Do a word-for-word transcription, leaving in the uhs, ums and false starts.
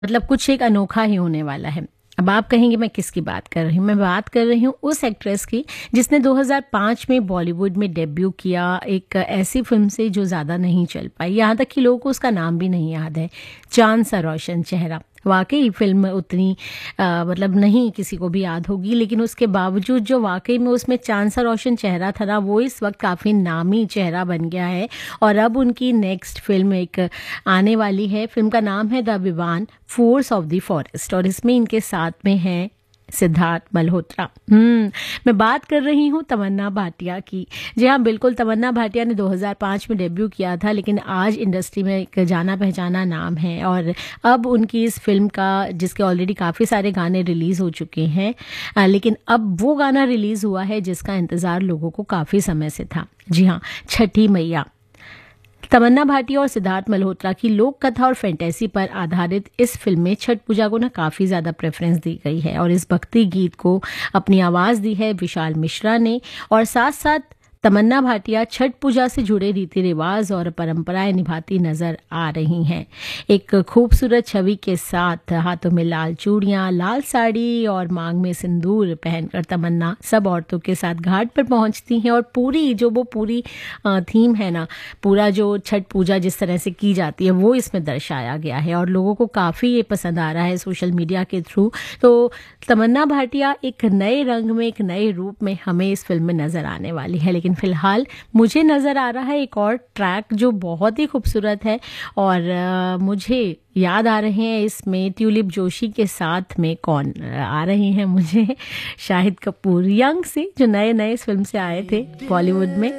मतलब कुछ एक अनोखा ही होने वाला है। अब आप कहेंगे मैं किसकी बात कर रही हूँ? मैं बात कर रही हूँ उस एक्ट्रेस की जिसने दो हज़ार पाँच में बॉलीवुड में डेब्यू किया, एक ऐसी फ़िल्म से जो ज़्यादा नहीं चल पाई, यहाँ तक कि लोगों को उसका नाम भी नहीं याद है, चाँद सा रोशन चेहरा। वाक़ई फ़िल्म उतनी अ, मतलब नहीं किसी को भी याद होगी, लेकिन उसके बावजूद जो वाक़ई में उसमें चाँद सा रोशन चेहरा था ना, वो इस वक़्त काफ़ी नामी चेहरा बन गया है। और अब उनकी नेक्स्ट फ़िल्म एक आने वाली है। फ़िल्म का नाम है the Vivaan force of the forest और इसमें इनके साथ में हैं सिद्धार्थ मल्होत्रा। हुँ, मैं बात कर रही हूँ तमन्ना भाटिया की। जी हाँ, बिल्कुल तमन्ना भाटिया ने दो हज़ार पाँच में डेब्यू किया था, लेकिन आज इंडस्ट्री में एक जाना-पहचाना नाम है और अब उनकी इस फ़िल्म का जिसके ऑलरेडी काफ़ी सारे गाने रिलीज़ हो चुके हैं, अ, लेकिन अब वो गाना रिलीज़ हुआ है जिसका इंतज़ार लोगों को काफ़ी समय से था। जी हाँ, छठी मैया। तमन्ना भाटिया और सिद्धार्थ मल्होत्रा की लोक कथा और फैंटेसी पर आधारित इस फिल्म में छठ पूजा को ना काफ़ी ज़्यादा प्रेफरेंस दी गई है और इस भक्ति गीत को अपनी आवाज़ दी है विशाल मिश्रा ने। और साथ साथ तमन्ना भाटिया छठ पूजा से जुड़े रीति रिवाज और परंपराएं निभाती नजर आ रही हैं। एक खूबसूरत छवि के साथ हाथों में लाल चूड़ियां, लाल साड़ी और मांग में सिंदूर पहनकर तमन्ना सब औरतों के साथ घाट पर पहुंचती हैं और पूरी जो वो पूरी अ, थीम है ना, पूरा जो छठ पूजा जिस तरह से की जाती है वो इसमें दर्शाया गया है और लोगों को काफ़ी ये पसंद आ रहा है सोशल मीडिया के थ्रू। तो तमन्ना भाटिया एक नए रंग में, एक नए रूप में हमें इस फिल्म में नज़र आने वाली है। लेकिन फिलहाल मुझे नज़र आ रहा है एक और ट्रैक जो बहुत ही खूबसूरत है और अ, मुझे याद आ रहे हैं इसमें ट्यूलिप जोशी के साथ में कौन आ रहे हैं मुझे शाहिद कपूर, यंग से जो नए नए इस फिल्म से आए थे बॉलीवुड में।